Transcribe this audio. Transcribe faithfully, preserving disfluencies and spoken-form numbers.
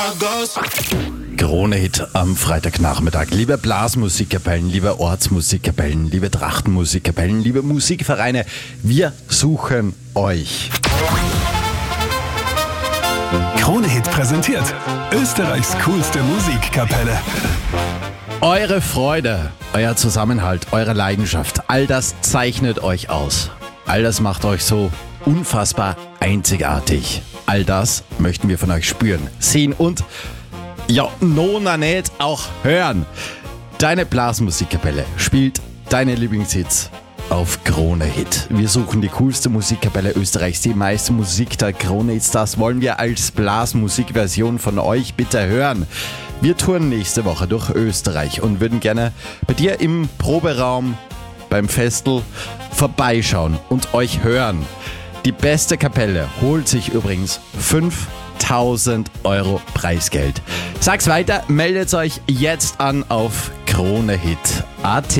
Krone-Hit am Freitagnachmittag. Liebe Blasmusikkapellen, liebe Ortsmusikkapellen, liebe Trachtenmusikkapellen, liebe Musikvereine, wir suchen euch. Krone-Hit präsentiert Österreichs coolste Musikkapelle. Eure Freude, euer Zusammenhalt, eure Leidenschaft, all das zeichnet euch aus. All das macht euch so unfassbar einzigartig. All das möchten wir von euch spüren, sehen und, ja, nona nicht, auch hören. Deine Blasmusikkapelle spielt deine Lieblingshits auf Krone-Hit. Wir suchen die coolste Musikkapelle Österreichs, die meiste Musik der Krone-Hits. Das wollen wir als Blasmusikversion von euch bitte hören. Wir touren nächste Woche durch Österreich und würden gerne bei dir im Proberaum beim Festel vorbeischauen und euch hören. Die beste Kapelle holt sich übrigens fünftausend Euro Preisgeld. Sag's weiter, meldet euch jetzt an auf Krone-Hit punkt at.